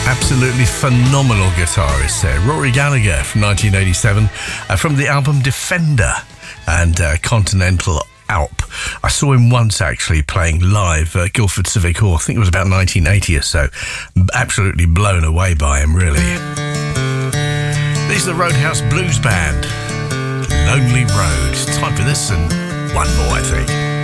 Absolutely phenomenal guitarist there. Rory Gallagher from 1987, from the album Defender and Continental Alp. I saw him once actually playing live at Guildford Civic Hall. I think it was about 1980 or so. Absolutely blown away by him, really. These are the Roadhouse Blues Band. Lonely Road. Time for this and one more, I think.